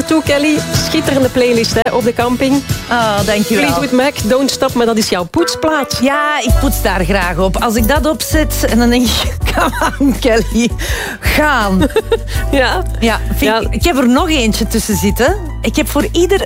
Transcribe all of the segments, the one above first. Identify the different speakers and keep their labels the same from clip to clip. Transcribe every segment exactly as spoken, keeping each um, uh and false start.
Speaker 1: hiertoe, Kelly. Schitterende playlist hè, op de camping.
Speaker 2: Oh, dankjewel.
Speaker 1: Fleetwood Mac, Don't Stop, maar dat is jouw poetsplaat.
Speaker 2: Ja, ik poets daar graag op. Als ik dat opzet, en dan denk ik, come on, Kelly, gaan.
Speaker 1: Ja.
Speaker 2: Ja, vind
Speaker 1: Ja.
Speaker 2: Ik, ik heb er nog eentje tussen zitten. Ik heb voor ieder...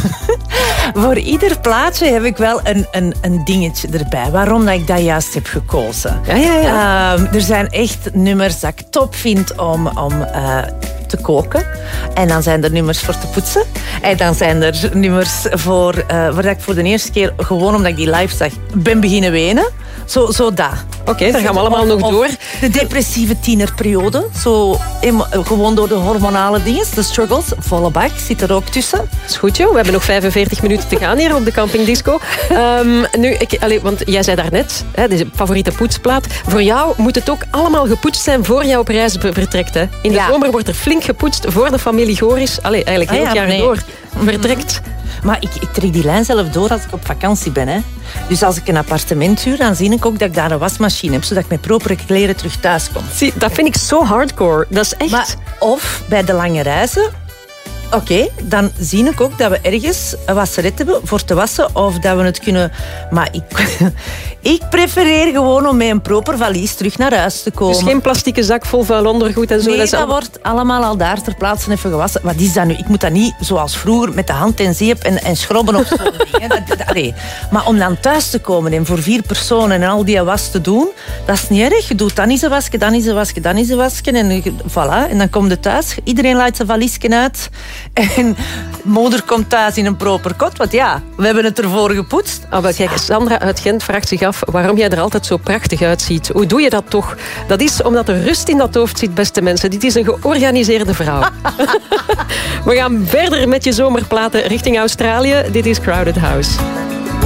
Speaker 2: voor ieder plaatje heb ik wel een, een, een dingetje erbij. Waarom dat ik dat juist heb gekozen.
Speaker 1: Ja, ja, ja.
Speaker 2: Um, er zijn echt nummers dat ik top vind om... om uh, te koken. En dan zijn er nummers voor te poetsen. En dan zijn er nummers voor... Uh, waar ik voor de eerste keer, gewoon omdat ik die live zag, ben beginnen wenen. Zo, zo dat.
Speaker 1: Oké, okay, daar gaan we allemaal
Speaker 2: of,
Speaker 1: nog
Speaker 2: of
Speaker 1: door.
Speaker 2: De depressieve tienerperiode. Zo, emo, gewoon door de hormonale dingen. De struggles. Volle bak zit er ook tussen.
Speaker 1: Dat is goed, joh. We hebben nog vijfenveertig minuten te gaan hier op de Camping Disco. Um, nu, ik, allez, want jij zei daarnet, hè, deze favoriete poetsplaat. Voor jou moet het ook allemaal gepoetst zijn voor jou op reis vertrekt. Hè. In de
Speaker 2: Ja.
Speaker 1: zomer wordt er flink gepoetst voor de familie Goris. Allee, eigenlijk heel
Speaker 2: Ah,
Speaker 1: het
Speaker 2: ja,
Speaker 1: jaar
Speaker 2: nee.
Speaker 1: door vertrekt.
Speaker 2: Maar ik, ik trek die lijn zelf door als ik op vakantie ben. Hè. Dus als ik een appartement huur, dan zie ik ook dat ik daar een wasmachine heb, zodat ik met propere kleren terug thuis kom.
Speaker 1: Zie, dat vind ik zo hardcore. Dat is echt...
Speaker 2: Maar, of bij de lange reizen, oké, okay, dan zie ik ook dat we ergens een wasseret hebben voor te wassen of dat we het kunnen... Maar ik, ik prefereer gewoon om met een proper valies terug naar huis te komen.
Speaker 1: Dus geen plastieke zak vol vuil ondergoed en zo.
Speaker 2: Nee,
Speaker 1: dat, is
Speaker 2: dat
Speaker 1: al...
Speaker 2: wordt allemaal al daar ter plaatse even gewassen. Wat is dat nu? Ik moet dat niet zoals vroeger met de hand en zeep en, en schrobben of zo. dat, dat, allee. Maar om dan thuis te komen en voor vier personen en al die was te doen, dat is niet erg. Je doet dan eens een wasje, dan eens een wasje, dan eens een wasje. En voilà. En dan kom je thuis. Iedereen laat zijn valiesje uit. En moeder komt thuis in een proper kot. Want ja, we hebben het ervoor gepoetst.
Speaker 1: Oh, wel, kijk, Sandra uit Gent vraagt zich af waarom jij er altijd zo prachtig uitziet. Hoe doe je dat toch? Dat is omdat er rust in dat hoofd zit, beste mensen. Dit is een georganiseerde vrouw. We gaan verder met je zomerplaten richting Australië. Dit is Crowded House.